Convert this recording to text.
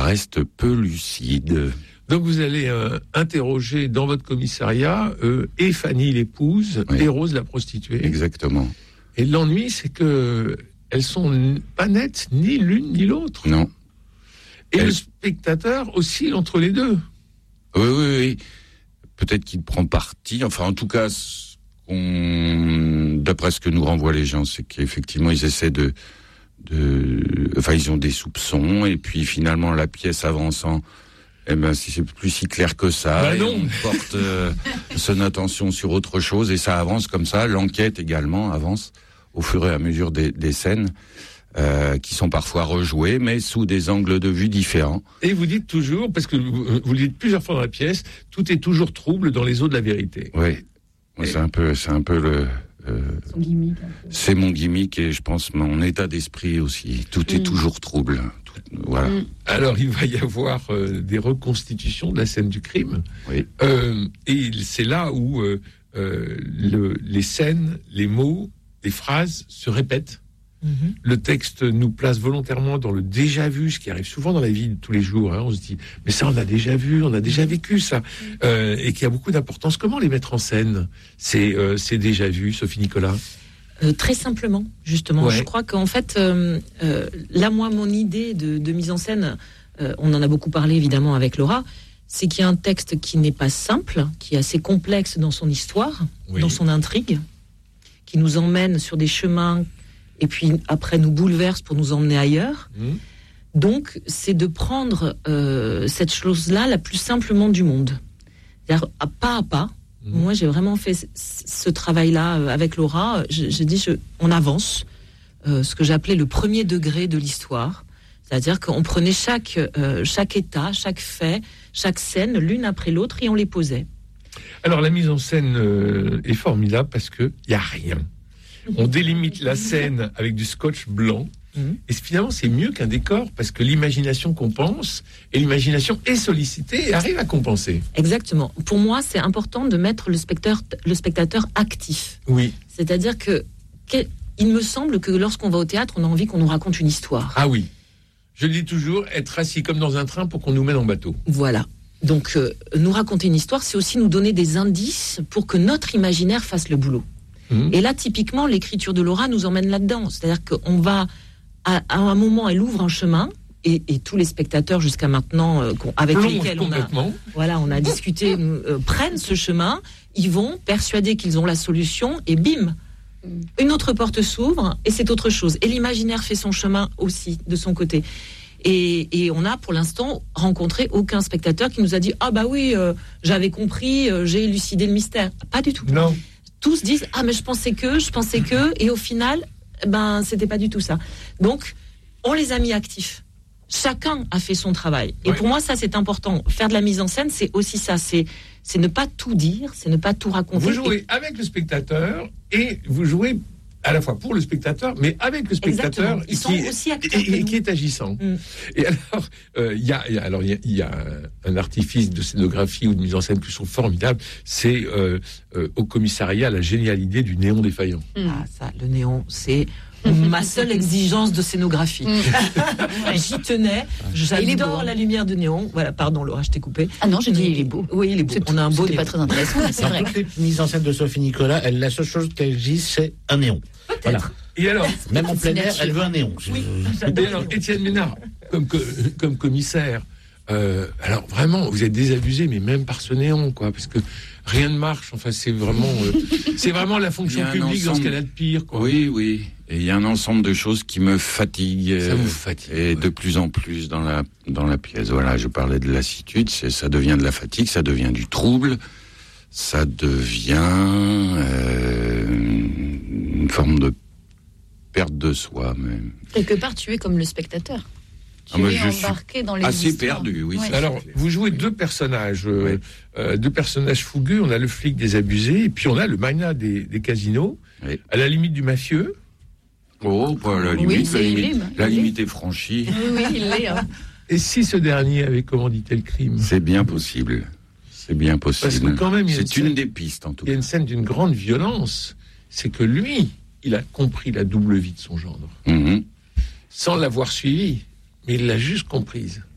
reste peu lucide. Donc vous allez interroger dans votre commissariat et Fanny l'épouse et Rose la prostituée. Exactement. Et l'ennui, c'est que elles sont pas nettes, ni l'une ni l'autre. Non. Et le spectateur oscille entre les deux. Oui. Peut-être qu'il prend parti. Enfin, en tout cas, d'après ce que nous renvoient les gens, c'est qu'effectivement, ils essaient enfin, ils ont des soupçons, et puis finalement, la pièce avançant, si c'est plus si clair que ça, et on porte son attention sur autre chose, et ça avance comme ça. L'enquête également avance au fur et à mesure des scènes. Qui sont parfois rejoués, mais sous des angles de vue différents. Et vous dites toujours, parce que vous le dites plusieurs fois dans la pièce, tout est toujours trouble dans les eaux de la vérité. Oui, c'est un peu le... son gimmick. C'est mon gimmick et je pense mon état d'esprit aussi. Tout est toujours trouble. Voilà. Alors, il va y avoir des reconstitutions de la scène du crime. Oui. Et c'est là où les scènes, les mots, les phrases se répètent. Le texte nous place volontairement dans le déjà-vu, ce qui arrive souvent dans la vie de tous les jours. On se dit, mais ça, on a déjà vu, on a déjà vécu ça, et qui a beaucoup d'importance. Comment les mettre en scène, ces déjà-vus, Sophie Nicolas? Très simplement, justement. Ouais. Je crois qu'en fait, là, moi, mon idée de mise en scène, on en a beaucoup parlé, évidemment, avec Laura, c'est qu'il y a un texte qui n'est pas simple, qui est assez complexe dans son histoire, dans son intrigue, qui nous emmène sur des chemins et puis après nous bouleverse pour nous emmener ailleurs. Donc, c'est de prendre cette chose-là la plus simplement du monde. C'est-à-dire, pas à pas. Moi, j'ai vraiment fait ce travail-là avec Laura. J'ai dit, on avance. Ce que j'appelais le premier degré de l'histoire. C'est-à-dire qu'on prenait chaque état, chaque fait, chaque scène, l'une après l'autre, et on les posait. Alors, la mise en scène est formidable parce qu'il n'y a rien. On délimite la scène avec du scotch blanc. Et finalement, c'est mieux qu'un décor parce que l'imagination compense et l'imagination est sollicitée et arrive à compenser. Exactement. Pour moi, c'est important de mettre le spectateur actif. Oui. C'est-à-dire il me semble que lorsqu'on va au théâtre, on a envie qu'on nous raconte une histoire. Ah oui. Je le dis toujours, être assis comme dans un train pour qu'on nous mène en bateau. Voilà. Donc, nous raconter une histoire, c'est aussi nous donner des indices pour que notre imaginaire fasse le boulot. Et là, typiquement, l'écriture de Laura nous emmène là-dedans. C'est-à-dire qu'on va, à un moment, elle ouvre un chemin, et tous les spectateurs jusqu'à maintenant, avec lesquels on a discuté, prennent ce chemin, ils vont persuadés qu'ils ont la solution, et bim, une autre porte s'ouvre, et c'est autre chose. Et l'imaginaire fait son chemin aussi, de son côté. Et on a, pour l'instant, rencontré aucun spectateur qui nous a dit « Ah bah oui, j'avais compris, j'ai élucidé le mystère ». Pas du tout. Non. Tous disent « Ah mais je pensais que », et au final, c'était pas du tout ça. Donc, on les a mis actifs. Chacun a fait son travail. Et pour moi, ça, c'est important. Faire de la mise en scène, c'est aussi ça. C'est ne pas tout dire, c'est ne pas tout raconter. Vous jouez avec le spectateur et vous jouez à la fois pour le spectateur, mais avec le spectateur qui est agissant. Et alors, il y a un artifice de scénographie ou de mise en scène qui sont formidables. C'est au commissariat la géniale idée du néon défaillant. Ah ça, le néon, c'est ma seule exigence de scénographie. J'y tenais. J'adore la lumière de néon. Voilà, pardon Laura, je t'ai coupé. Ah non, j'ai dit il est beau. Oui, il est beau. On a un beau. C'était pas très intéressant, mais c'est vrai. Toutes les mises en scène de Sophie Nicolas, la seule chose qu'elle dit, c'est un néon. Peut-être. Voilà. Et alors, même en plein air, elle veut un néon. Oui, et alors, Étienne Ménard, comme commissaire, alors vraiment, vous êtes désabusé, mais même par ce néon, quoi, parce que rien ne marche. Enfin, c'est vraiment la fonction publique dans ce qu'elle a de pire, quoi. Oui. Et il y a un ensemble de choses qui me fatiguent. Ça vous fatigue. Et de plus en plus dans la pièce. Voilà, je parlais de lassitude, ça devient de la fatigue, ça devient du trouble, ça devient une forme de perte de soi, même. Quelque part, tu es comme le spectateur. Tu es embarqué dans les assez histoires. Perdu, oui. Ouais. Alors, vous jouez deux personnages fougueux. On a le flic désabusé, et puis on a le magnat des casinos, à la limite du mafieux. Oh, bah, la limite est franchie. Oui, il l'est. Hein. Et si ce dernier avait commandité le crime? C'est bien possible. Parce que quand même, c'est une des pistes, en tout cas. Il y a une scène d'une grande violence. C'est que lui, il a compris la double vie de son gendre. Sans l'avoir suivi. Mais il l'a juste comprise.